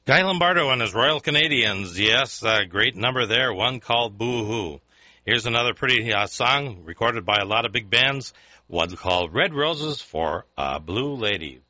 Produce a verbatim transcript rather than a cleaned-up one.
Guy Lombardo and his Royal Canadians. Yes, a great number there, one called Boo Hoo. Here's another pretty uh, song recorded by a lot of big bands, one called Red Roses for a Blue Lady.